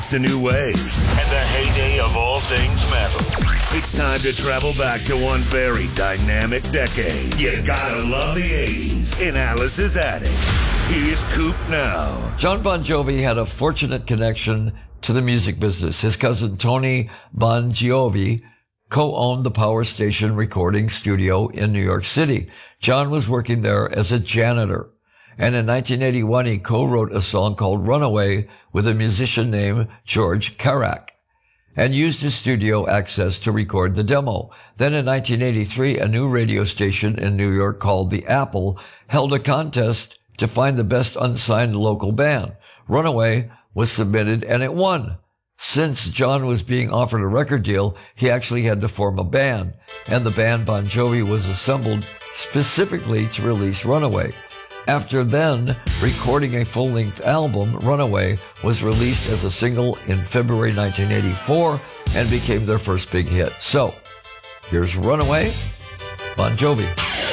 paved a new way. And the heyday of all things metal. It's time to travel back to one very dynamic decade. You gotta love the 80s in Alice's Attic. Here's Coop now. John Bon Jovi had a fortunate connection to the music business. His cousin Tony Bon Jovi co-owned the Power Station recording studio in New York City. John was working there as a janitor. And in 1981, he co-wrote a song called Runaway with a musician named George Carac and used his studio access to record the demo. Then in 1983, a new radio station in New York called The Apple held a contest to find the best unsigned local band. Runaway was submitted and it won. Since John was being offered a record deal, he actually had to form a band, and the band Bon Jovi was assembled specifically to release Runaway. After then recording a full-length album, Runaway was released as a single in February 1984 and became their first big hit. So, here's Runaway, Bon Jovi.